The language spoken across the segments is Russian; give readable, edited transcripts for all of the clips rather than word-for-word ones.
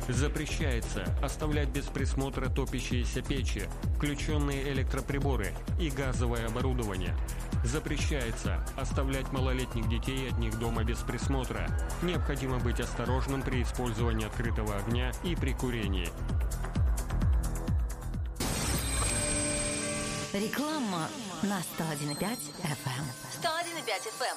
Запрещается оставлять без присмотра топящиеся печи, включенные электроприборы и газовое оборудование. Запрещается оставлять малолетних детей одних дома без присмотра. Необходимо быть осторожным при использовании открытого огня и при курении. Реклама на 101,5 FM. 101,5 FM.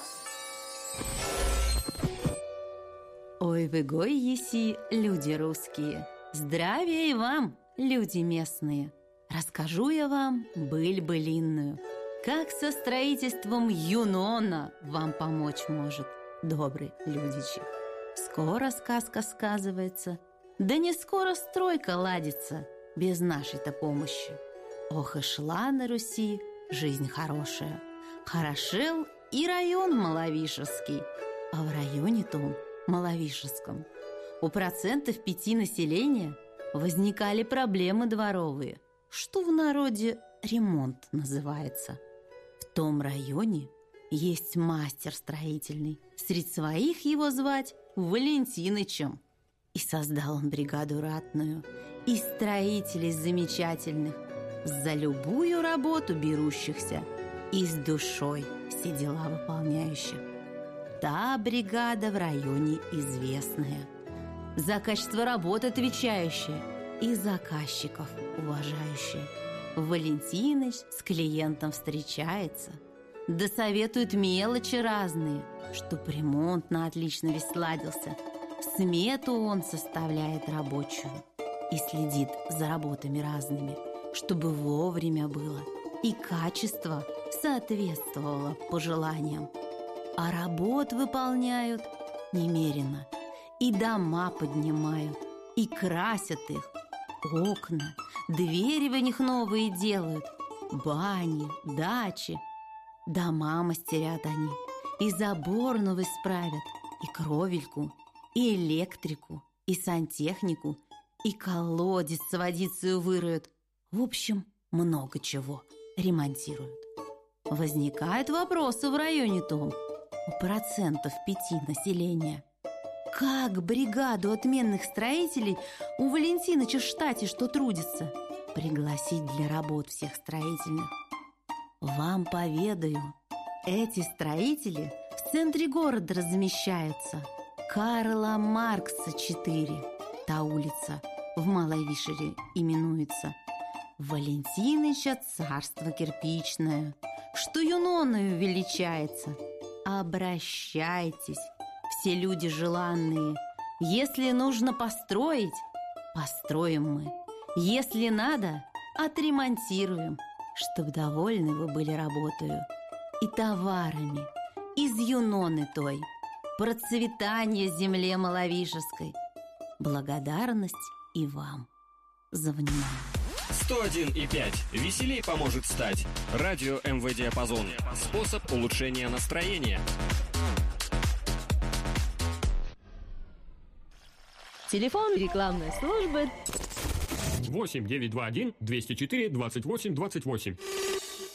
Ой, вы гой еси, люди русские. Здравия и вам, люди местные. Расскажу я вам быль-былинную, как со строительством Юнона вам помочь может, добрый людичи. Скоро сказка сказывается, да не скоро стройка ладится без нашей-то помощи. Ох, и шла на Руси жизнь хорошая. Хорошел и район Маловишерский, а в районе том Маловишерском у 5% населения возникали проблемы дворовые, что в народе ремонт называется. В том районе есть мастер строительный, среди своих его звать Валентинычем. И создал он бригаду ратную и строителей замечательных, за любую работу берущихся и с душой все дела выполняющих. Та бригада в районе известная, за качество работы отвечающая и заказчиков уважающая. Валентиныч с клиентом встречается, да советует мелочи разные, чтоб ремонт на отлично весь сладился. Смету он составляет рабочую и следит за работами разными, чтобы вовремя было и качество соответствовало пожеланиям. А работ выполняют немерено, и дома поднимают, и красят их, окна, двери в них новые делают, бани, дачи. Дома мастерят они, и забор новый справят, и кровельку, и электрику, и сантехнику, и колодец с водицей выроют. В общем, много чего ремонтируют. Возникают вопросы в районе том у 5% населения. Как бригаду отменных строителей у Валентиныча в штате, что трудится, пригласить для работ всех строительных? Вам поведаю, эти строители в центре города размещаются. Карла Маркса 4, та улица в Маловишере именуется. Валентиныча царство кирпичное, что Юноною величается. Обращайтесь, все люди желанные. Если нужно построить, построим мы. Если надо, отремонтируем, чтоб довольны вы были работою и товарами из Юноны той. Процветание земле Маловишерской. Благодарность и вам за внимание. 101,5. Веселей поможет стать. Радио МВ-диапазон. Способ улучшения настроения. Телефон рекламной службы 8 921 204 28 28.